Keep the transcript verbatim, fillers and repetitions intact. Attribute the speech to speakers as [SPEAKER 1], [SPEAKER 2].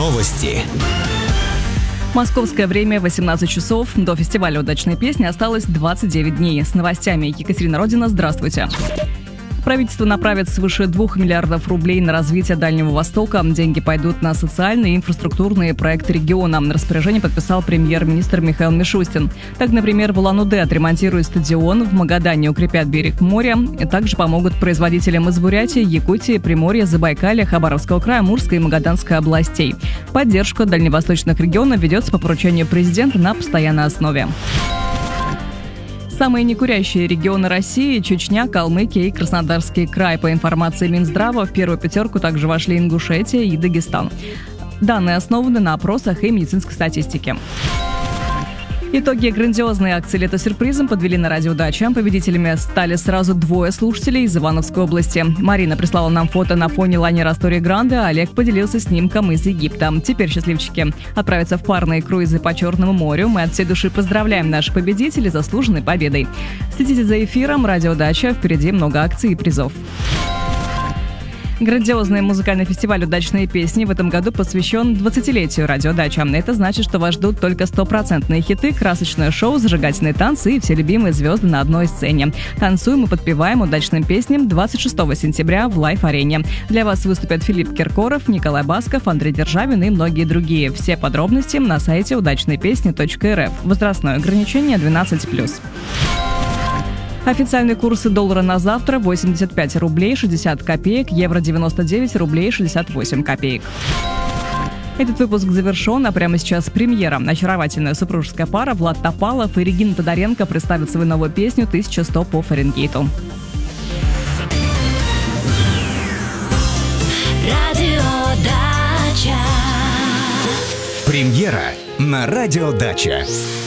[SPEAKER 1] Новости.
[SPEAKER 2] Московское время восемнадцать часов. До фестиваля «Удачной песни» осталось двадцать девять дней. С новостями Екатерина Родина. Здравствуйте. Правительство направит свыше двух миллиардов рублей на развитие Дальнего Востока. Деньги пойдут на социальные и инфраструктурные проекты региона. Распоряжение подписал премьер-министр Михаил Мишустин. Так, например, в Улан-Удэ отремонтируют стадион, в Магадане укрепят берег моря. И также помогут производителям из Бурятии, Якутии, Приморья, Забайкалья, Хабаровского края, Амурской и Магаданской областей. Поддержка дальневосточных регионов ведется по поручению президента на постоянной основе. Самые некурящие регионы России – Чечня, Калмыкия и Краснодарский край. По информации Минздрава, в первую пятерку также вошли Ингушетия и Дагестан. Данные основаны на опросах и медицинской статистике. Итоги грандиозной акции «Лето сюрпризом» подвели на радио «Дача». Победителями стали сразу двое слушателей из Ивановской области. Марина прислала нам фото на фоне лайнера «Астория Гранде», а Олег поделился снимком из Египта. Теперь счастливчики отправятся в парные круизы по Черному морю. Мы от всей души поздравляем наших победителей с заслуженной победой. Следите за эфиром «Радио Дача». Впереди много акций и призов. Грандиозный музыкальный фестиваль «Удачные песни» в этом году посвящен двадцатилетию радио «Дача». Это значит, что вас ждут только стопроцентные хиты, красочное шоу, зажигательные танцы и все любимые звезды на одной сцене. Танцуем и подпеваем удачным песням двадцать шестого сентября в Лайв-арене. Для вас выступят Филипп Киркоров, Николай Басков, Андрей Державин и многие другие. Все подробности на сайте удачные песни точка эр эф. Возрастное ограничение двенадцать плюс. Официальные курсы доллара на завтра – восемьдесят пять рублей шестьдесят копеек, евро девяносто девять рублей шестьдесят восемь копеек. Этот выпуск завершен, а прямо сейчас премьера. Очаровательная супружеская пара Влад Топалов и Регина Тодоренко представят свою новую песню «тысяча сто по Фаренгейту».
[SPEAKER 3] Радио Дача.
[SPEAKER 1] Премьера на радио «Дача».